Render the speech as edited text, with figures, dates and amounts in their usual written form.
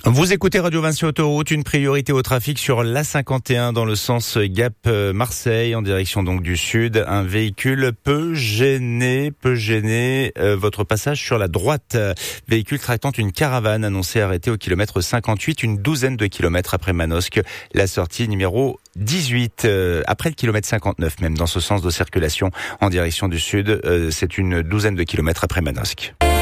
Vous écoutez Radio Vinci Autoroute, une priorité au trafic sur l'A51 dans le sens Gap Marseille en direction donc du sud. Un véhicule peut gêner votre passage sur la droite. Véhicule tractant une caravane annoncée arrêtée au kilomètre 58, une douzaine de kilomètres après Manosque. La sortie numéro 18, après le kilomètre 59 même, dans ce sens de circulation en direction du sud. C'est une douzaine de kilomètres après Manosque.